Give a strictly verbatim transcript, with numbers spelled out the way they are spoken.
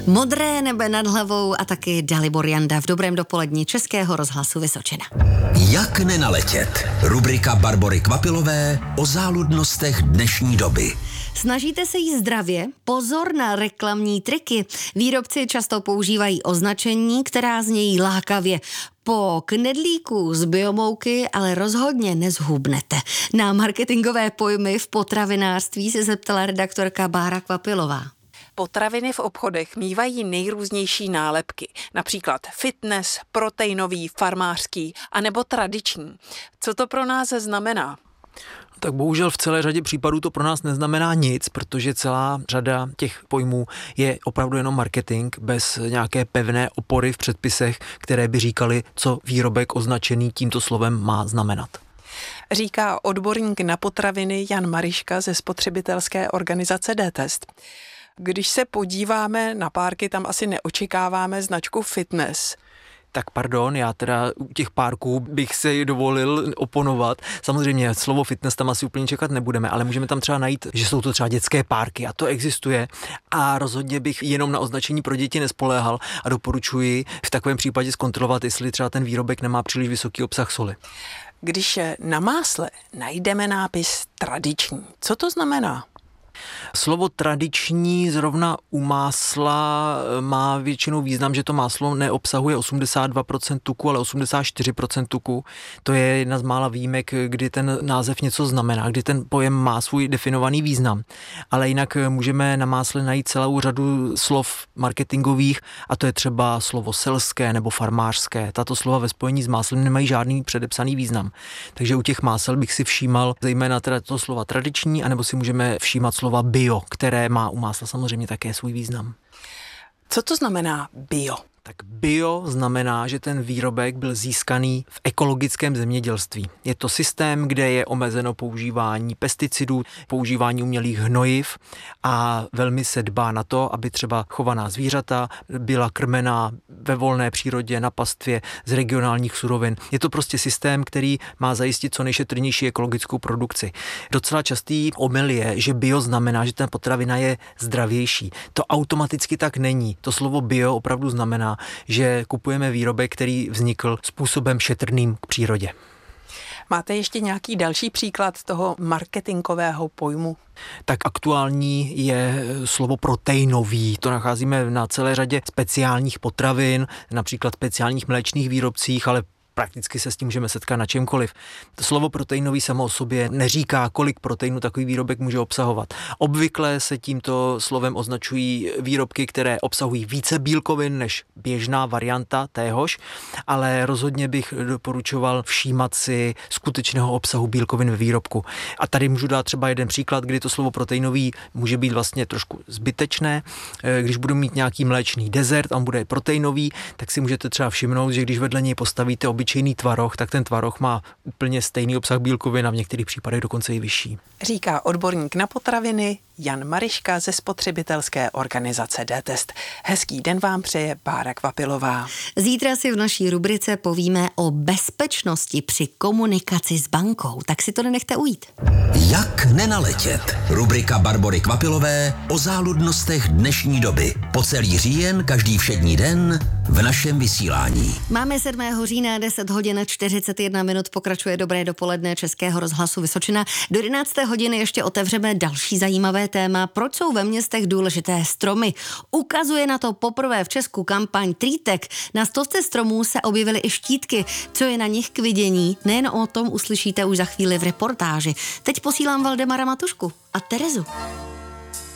Modré nebe nad hlavou a taky Dalibor Janda v dobrém dopoledni Českého rozhlasu Vysočina. Jak nenaletět? Rubrika Barbory Kvapilové o záludnostech dnešní doby. Snažíte se jíst zdravě? Pozor na reklamní triky. Výrobci často používají označení, která znějí lákavě. Po knedlíku z biomouky ale rozhodně nezhubnete. Na marketingové pojmy v potravinářství se zeptala redaktorka Bára Kvapilová. Potraviny v obchodech mívají nejrůznější nálepky, například fitness, proteinový, farmářský anebo tradiční. Co to pro nás znamená? Tak bohužel v celé řadě případů to pro nás neznamená nic, protože celá řada těch pojmů je opravdu jenom marketing bez nějaké pevné opory v předpisech, které by říkaly, co výrobek označený tímto slovem má znamenat. Říká odborník na potraviny Jan Mariška ze spotřebitelské organizace D-Test. Když se podíváme na párky, tam asi neočekáváme značku fitness. Tak pardon, já teda u těch párků bych se dovolil oponovat. Samozřejmě slovo fitness tam asi úplně čekat nebudeme, ale můžeme tam třeba najít, že jsou to třeba dětské párky a to existuje a rozhodně bych jenom na označení pro děti nespoléhal a doporučuji v takovém případě zkontrolovat, jestli třeba ten výrobek nemá příliš vysoký obsah soli. Když na másle najdeme nápis tradiční, co to znamená? Slovo tradiční zrovna u másla má většinou význam, že to máslo neobsahuje osmdesát dva procent tuku, ale osmdesát čtyři procent tuku. To je jedna z mála výjimek, kdy ten název něco znamená, kdy ten pojem má svůj definovaný význam. Ale jinak můžeme na másle najít celou řadu slov marketingových a to je třeba slovo selské nebo farmářské. Tato slova ve spojení s máslem nemají žádný předepsaný význam. Takže u těch másel bych si všímal zejména teda to slova tradiční, anebo si můžeme všímat slova bio, které má u másla samozřejmě také svůj význam. Co to znamená bio? Tak bio znamená, že ten výrobek byl získaný v ekologickém zemědělství. Je to systém, kde je omezeno používání pesticidů, používání umělých hnojiv a velmi se dbá na to, aby třeba chovaná zvířata byla krmená ve volné přírodě, na pastvě z regionálních surovin. Je to prostě systém, který má zajistit co nejšetrnější ekologickou produkci. Docela častý omyl je, že bio znamená, že ta potravina je zdravější. To automaticky tak není. To slovo bio opravdu znamená, že kupujeme výrobek, který vznikl způsobem šetrným k přírodě. Máte ještě nějaký další příklad toho marketingového pojmu? Tak aktuální je slovo proteinový. To nacházíme na celé řadě speciálních potravin, například speciálních mléčných výrobcích, ale prakticky se s tím můžeme setkat na čemkoliv. To slovo proteinový samo o sobě neříká, kolik proteinu takový výrobek může obsahovat. Obvykle se tímto slovem označují výrobky, které obsahují více bílkovin než běžná varianta téhož, ale rozhodně bych doporučoval všímat si skutečného obsahu bílkovin ve výrobku. A tady můžu dát třeba jeden příklad, kdy to slovo proteinový může být vlastně trošku zbytečné. Když budu mít nějaký mléčný dezert a on bude proteinový, tak si můžete třeba všimnout, že když vedle něj postavíte obyčejný tvaroh, tak ten tvaroh má úplně stejný obsah bílkovin a v některých případech dokonce i vyšší. Říká odborník na potraviny Jan Mariška ze spotřebitelské organizace D-Test. Hezký den vám přeje Bára Kvapilová. Zítra si v naší rubrice povíme o bezpečnosti při komunikaci s bankou, tak si to nenechte ujít. Jak nenaletět? Rubrika Barbory Kvapilové o záludnostech dnešní doby. Po celý říjen, každý všední den v našem vysílání. Máme sedmého října, deset hodin čtyřicet jedna minut, pokračuje dobré dopoledne Českého rozhlasu Vysočina. Do jedenácté hodiny ještě otevřeme další zajímavé téma, proč jsou ve městech důležité stromy. Ukazuje na to poprvé v Česku kampaň Trýtek. Na stovce stromů se objevily i štítky. Co je na nich k vidění? Nejen o tom uslyšíte už za chvíli v reportáži. Teď posílám Valdemara Matušku a Terezu.